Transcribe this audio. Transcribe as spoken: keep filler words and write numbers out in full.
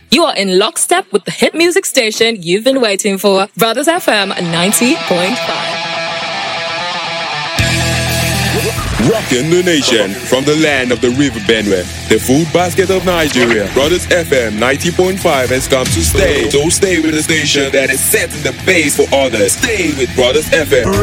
You are in lockstep with the hit music station you've been waiting for, Brothers F M ninety point five. Rocking the nation from the land of the River Benue, the food basket of Nigeria. Brothers F M ninety point five has come to stay. So stay with the station that is setting the pace for others. Stay with Brothers F M.